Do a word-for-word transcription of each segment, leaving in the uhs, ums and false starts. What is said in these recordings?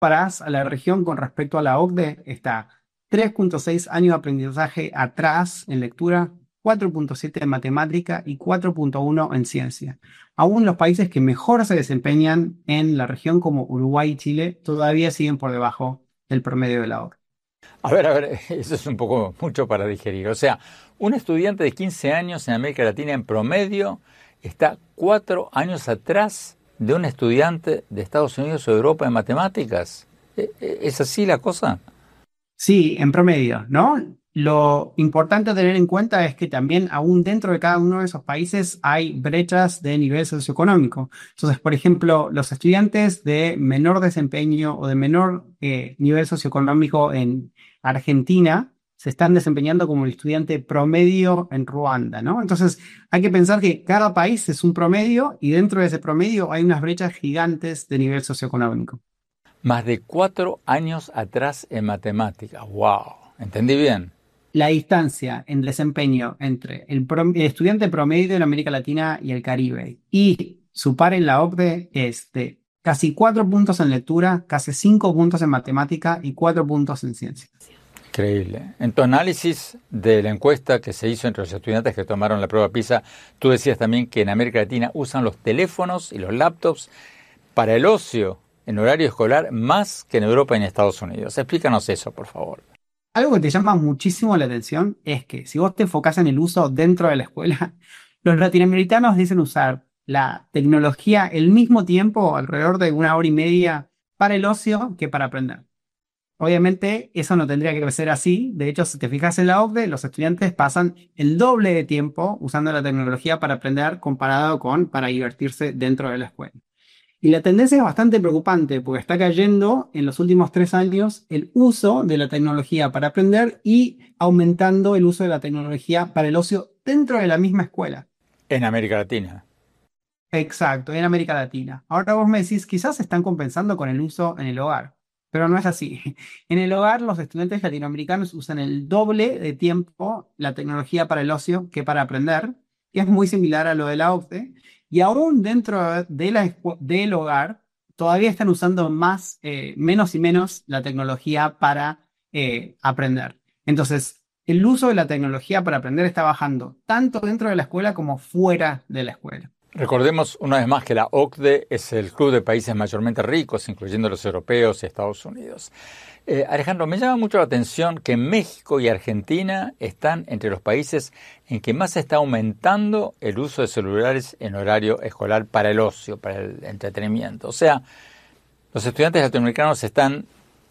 Comparás a la región con respecto a la O C D E, está tres punto seis años de aprendizaje atrás en lectura, cuatro punto siete en matemática y cuatro punto uno en ciencia. Aún los países que mejor se desempeñan en la región, como Uruguay y Chile, todavía siguen por debajo del promedio de la O C D E. A ver, a ver, eso es un poco mucho para digerir. O sea, un estudiante de quince años en América Latina en promedio está cuatro años atrás de un estudiante de Estados Unidos o Europa en matemáticas. ¿Es así la cosa? Sí, en promedio, ¿no? Lo importante a tener en cuenta es que también aún dentro de cada uno de esos países hay brechas de nivel socioeconómico. Entonces, por ejemplo, los estudiantes de menor desempeño o de menor eh, nivel socioeconómico en Argentina se están desempeñando como el estudiante promedio en Ruanda, ¿no? Entonces, hay que pensar que cada país es un promedio y dentro de ese promedio hay unas brechas gigantes de nivel socioeconómico. Más de cuatro años atrás en matemáticas. ¡Wow! ¿Entendí bien? La distancia en desempeño entre el, prom- el estudiante promedio en América Latina y el Caribe y su par en la O C D E es de casi cuatro puntos en lectura, casi cinco puntos en matemática y cuatro puntos en ciencia. Increíble. En tu análisis de la encuesta que se hizo entre los estudiantes que tomaron la prueba PISA, tú decías también que en América Latina usan los teléfonos y los laptops para el ocio en horario escolar más que en Europa y en Estados Unidos. Explícanos eso, por favor. Algo que te llama muchísimo la atención es que si vos te enfocás en el uso dentro de la escuela, los latinoamericanos dicen usar la tecnología el mismo tiempo, alrededor de una hora y media, para el ocio que para aprender. Obviamente, eso no tendría que ser así. De hecho, si te fijas en la O C D E, los estudiantes pasan el doble de tiempo usando la tecnología para aprender comparado con para divertirse dentro de la escuela. Y la tendencia es bastante preocupante porque está cayendo en los últimos tres años el uso de la tecnología para aprender y aumentando el uso de la tecnología para el ocio dentro de la misma escuela. En América Latina. Exacto, en América Latina. Ahora vos me decís, quizás están compensando con el uso en el hogar, pero no es así. En el hogar, los estudiantes latinoamericanos usan el doble de tiempo la tecnología para el ocio que para aprender, que es muy similar a lo de la O C D E. Y aún dentro de la escu- del hogar, todavía están usando más, eh, menos y menos la tecnología para eh, aprender. Entonces, el uso de la tecnología para aprender está bajando, tanto dentro de la escuela como fuera de la escuela. Recordemos una vez más que la O C D E es el club de países mayormente ricos, incluyendo los europeos y Estados Unidos. Eh, Alejandro, me llama mucho la atención que México y Argentina están entre los países en que más se está aumentando el uso de celulares en horario escolar para el ocio, para el entretenimiento. O sea, los estudiantes latinoamericanos están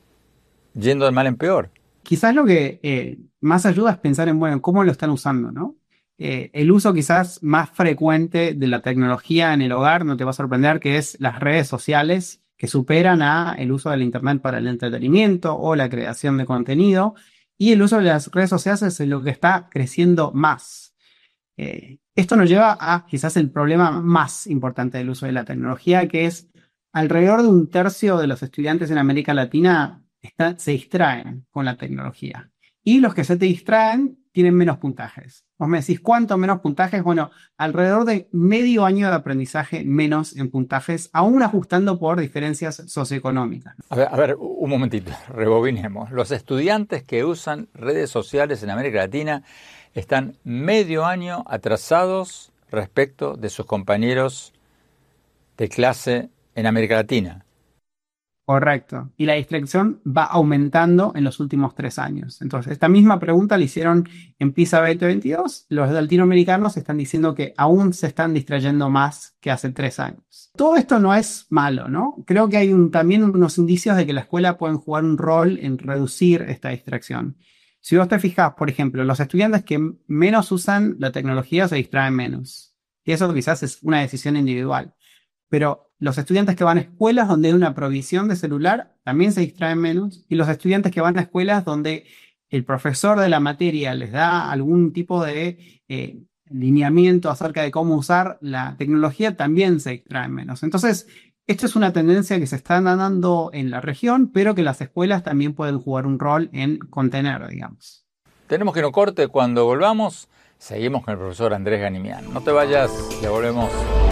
yendo de mal en peor. Quizás lo que eh, más ayuda es pensar en, bueno, cómo lo están usando, ¿no? Eh, el uso quizás más frecuente de la tecnología en el hogar, no te va a sorprender, que es las redes sociales que superan a el uso del Internet para el entretenimiento o la creación de contenido. Y el uso de las redes sociales es lo que está creciendo más. Eh, esto nos lleva a quizás el problema más importante del uso de la tecnología, que es alrededor de un tercio de los estudiantes en América Latina está- se distraen con la tecnología. Y los que se te distraen tienen menos puntajes. Vos me decís, ¿cuánto menos puntajes? Bueno, alrededor de medio año de aprendizaje menos en puntajes, aún ajustando por diferencias socioeconómicas. A ver, a ver, un momentito, rebobinemos. Los estudiantes que usan redes sociales en América Latina están medio año atrasados respecto de sus compañeros de clase en América Latina. Correcto. Y la distracción va aumentando en los últimos tres años. Entonces, esta misma pregunta la hicieron en PISA veinte veintidós. Los latinoamericanos están diciendo que aún se están distrayendo más que hace tres años. Todo esto no es malo, ¿no? Creo que hay un- también unos indicios de que la escuela pueden jugar un rol en reducir esta distracción. Si vos te fijas, por ejemplo, los estudiantes que m- menos usan la tecnología se distraen menos. Y eso quizás es una decisión individual. Pero los estudiantes que van a escuelas donde hay una provisión de celular también se distraen menos. Y los estudiantes que van a escuelas donde el profesor de la materia les da algún tipo de eh, lineamiento acerca de cómo usar la tecnología también se distraen menos. Entonces, esto es una tendencia que se está dando en la región, pero que las escuelas también pueden jugar un rol en contener, digamos. Tenemos que no corte. Cuando volvamos, seguimos con el profesor Andrés Ganimian. No te vayas, ya volvemos.